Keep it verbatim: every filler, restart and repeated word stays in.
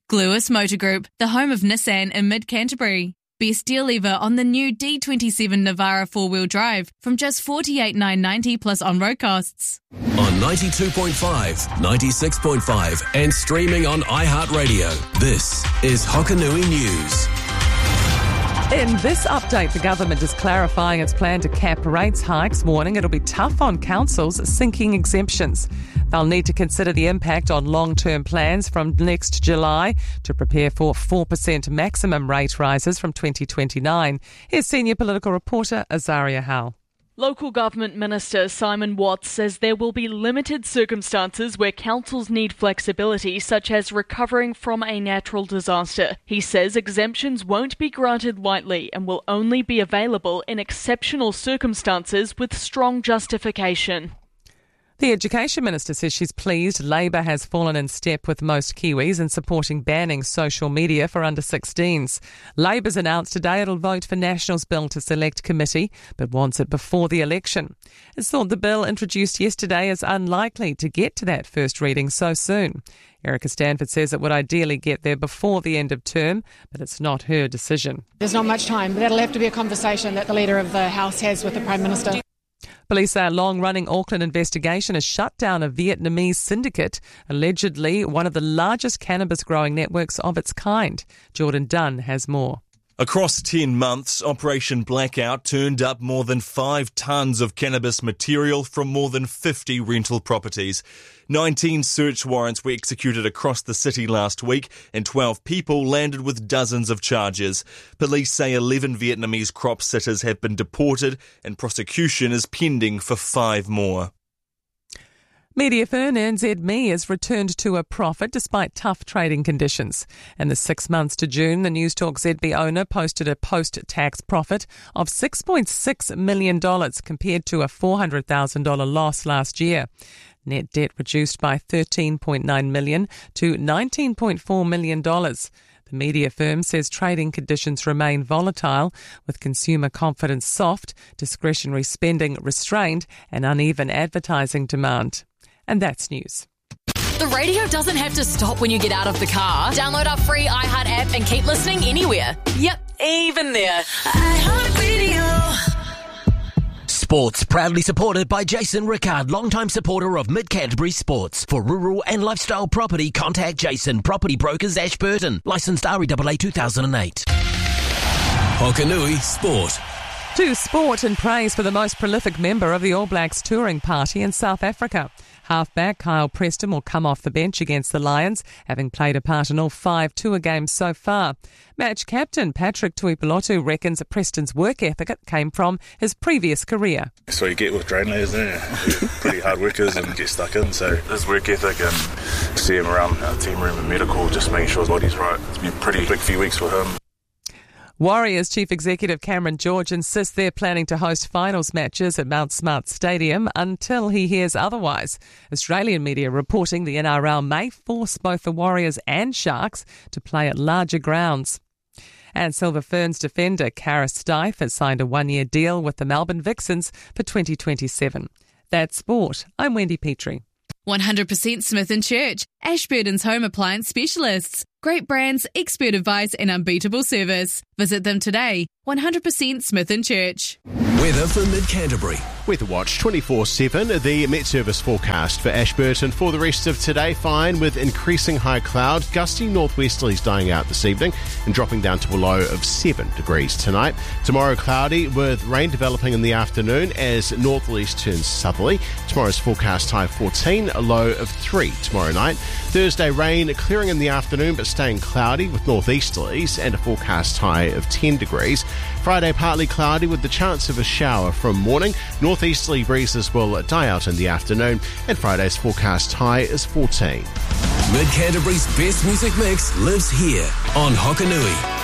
Gluis Motor Group, the home of Nissan in mid-Canterbury. Best deal ever on the new D twenty-seven Navara four-wheel drive from just forty-eight thousand nine hundred ninety plus on-road costs. On ninety-two point five, ninety-six point five and streaming on iHeartRadio, this is Hokanui News. In this update, the government is clarifying its plan to cap rates hikes, warning it'll be tough on councils sinking exemptions. They'll need to consider the impact on long-term plans from next July to prepare for four percent maximum rate rises from twenty twenty-nine. Here's senior political reporter Azaria Howe. Local Government Minister Simon Watts says there will be limited circumstances where councils need flexibility, such as recovering from a natural disaster. He says exemptions won't be granted lightly and will only be available in exceptional circumstances with strong justification. The Education Minister says she's pleased Labour has fallen in step with most Kiwis in supporting banning social media for under sixteens. Labour's announced today it'll vote for National's bill to select committee, but wants it before the election. It's thought the bill introduced yesterday is unlikely to get to that first reading so soon. Erica Stanford says it would ideally get there before the end of term, but it's not her decision. There's not much time, but that'll have to be a conversation that the Leader of the House has with the Prime Minister. Police say a long-running Auckland investigation has shut down a Vietnamese syndicate, allegedly one of the largest cannabis-growing networks of its kind. Jordan Dunn has more. Across ten months, Operation Blackout turned up more than five tonnes of cannabis material from more than fifty rental properties. nineteen search warrants were executed across the city last week and twelve people landed with dozens of charges. Police say eleven Vietnamese crop sitters have been deported and prosecution is pending for five more. Media firm N Z M E has returned to a profit despite tough trading conditions. In the six months to June, the Newstalk Z B owner posted a post-tax profit of six point six million dollars compared to a four hundred thousand dollars loss last year. Net debt reduced by thirteen point nine million dollars to nineteen point four million dollars. The media firm says trading conditions remain volatile, with consumer confidence soft, discretionary spending restrained, and uneven advertising demand. And that's news. The radio doesn't have to stop when you get out of the car. Download our free iHeart app and keep listening anywhere. Yep, even there. iHeartRadio. Sports proudly supported by Jason Rickard, longtime supporter of Mid-Canterbury Sports. For rural and lifestyle property, contact Jason, Property Brokers, Ashburton. Licensed R E A A two thousand eight. Hokanui Sport. To sport and praise for the most prolific member of the All Blacks touring party in South Africa. Halfback Kyle Preston will come off the bench against the Lions, having played a part in all five tour games so far. Match captain Patrick Tuipulotu reckons that Preston's work ethic came from his previous career. That's what you get with train layers, isn't it? They're pretty hard workers and get stuck in, so his work ethic and see him around our team room and medical, just making sure his body's right. It's been a pretty big few weeks for him. Warriors Chief Executive Cameron George insists they're planning to host finals matches at Mount Smart Stadium until he hears otherwise. Australian media reporting the N R L may force both the Warriors and Sharks to play at larger grounds. And Silver Ferns defender Kara Stife has signed a one-year deal with the Melbourne Vixens for twenty twenty-seven. That's sport. I'm Wendy Petrie. one hundred percent Smith and Church, Ashburton's home appliance specialists. Great brands, expert advice and unbeatable service. Visit them today. one hundred percent Smith and Church. Weather for Mid-Canterbury. Weather Watch twenty-four seven, the Met Service forecast for Ashburton for the rest of today. Fine with increasing high cloud, gusty northwesterlies dying out this evening and dropping down to a low of seven degrees tonight. Tomorrow cloudy with rain developing in the afternoon as northeast turns southerly. Tomorrow's forecast high fourteen, a low of three tomorrow night. Thursday rain clearing in the afternoon but staying cloudy with northeasterlies and a forecast high of ten degrees. Friday partly cloudy with the chance of a shower from morning. Northeasterly breezes will die out in the afternoon and Friday's forecast high is fourteen. Mid-Canterbury's best music mix lives here on Hokanui.